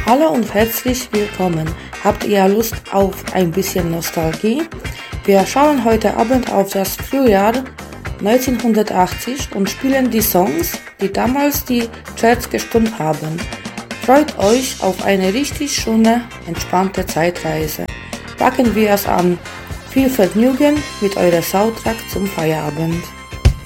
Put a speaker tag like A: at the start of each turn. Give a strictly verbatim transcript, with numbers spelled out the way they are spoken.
A: Hallo und herzlich willkommen. Habt ihr Lust auf ein bisschen Nostalgie? Wir schauen heute Abend auf das Frühjahr neunzehnhundertachtzig und spielen die Songs, die damals die Charts gestimmt haben. Freut euch auf eine richtig schöne, entspannte Zeitreise. Packen wir es an. Viel Vergnügen mit eurer Soundtrack zum Feierabend.